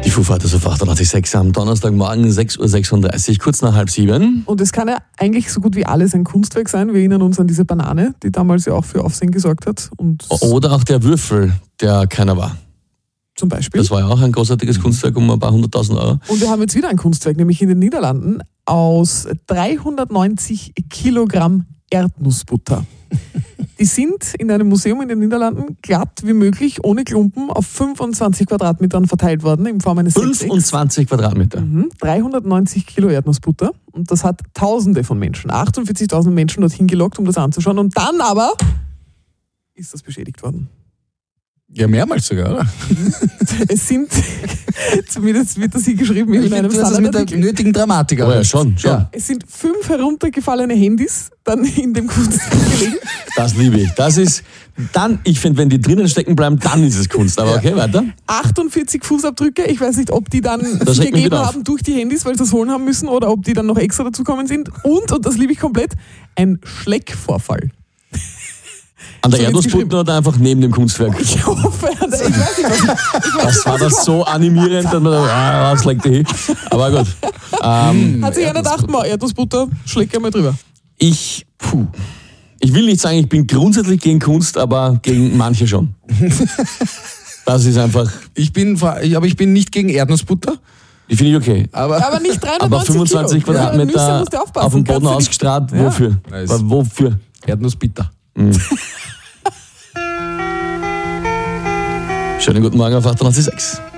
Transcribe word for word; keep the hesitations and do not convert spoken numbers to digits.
Die Foo Fighters auf achtundachtzig Komma sechs am Donnerstagmorgen sechs Uhr sechsunddreißig, kurz nach halb sieben. Und es kann ja eigentlich so gut wie alles ein Kunstwerk sein. Wir erinnern uns an diese Banane, die damals ja auch für Aufsehen gesorgt hat. Und Oder auch der Würfel, der keiner war. zum Beispiel. Das war ja auch ein großartiges Kunstwerk um ein paar hunderttausend Euro. Und wir haben jetzt wieder ein Kunstwerk, nämlich in den Niederlanden, aus dreihundertneunzig Kilogramm Erdnussbutter. Die sind in einem Museum in den Niederlanden glatt wie möglich, ohne Klumpen, auf fünfundzwanzig Quadratmetern verteilt worden, in Form eines Sechsecks. fünfundzwanzig Quadratmeter. Mhm. dreihundertneunzig Kilo Erdnussbutter. Und das hat Tausende von Menschen, achtundvierzigtausend Menschen dorthin gelockt, um das anzuschauen. Und dann aber ist das beschädigt worden. Ja, mehrmals sogar, oder? Es sind, zumindest wird das hier geschrieben in Ich einem finde, das ist mit der Standardartikel. nötigen Dramatik. Oh ja, schon, schon. Ja. Es sind fünf heruntergefallene Handys dann in dem Kunstwerk gelegen. Das liebe ich. Das ist, dann, ich finde, wenn die drinnen stecken bleiben, dann ist es Kunst. Aber okay, weiter. achtundvierzig Fußabdrücke, ich weiß nicht, ob die dann Das sich regt mich gegeben wieder auf. haben durch die Handys, weil sie das holen haben müssen, oder ob die dann noch extra dazukommen sind. Und, und das liebe ich komplett, ein Schleckvorfall. An der So wird's Erdnussbutter oder einfach neben dem Kunstwerk? Ich hoffe, ich weiß nicht, was ich, ich weiß Das war das so animierend, dass man ah, was legt die hin. Aber gut. Ähm, Hat sich einer gedacht, mal Erdnussbutter, schlägt einmal drüber. ich, puh. Ich will nicht sagen, ich bin grundsätzlich gegen Kunst, aber gegen manche schon. Das ist einfach, Ich bin, vor- aber ich bin nicht gegen Erdnussbutter. die finde ich okay. Aber, Aber nicht Aber dreihundertneunzig fünfundzwanzig Kilo. Ja, Quadratmeter Nüsse musst du aufpassen. auf dem Boden Kannst du nicht- ausgestrahlt, Ja. wofür? Nice. Aber wofür? Erdnussbitter. Schönen guten Morgen auf achtundachtzig Komma sechs.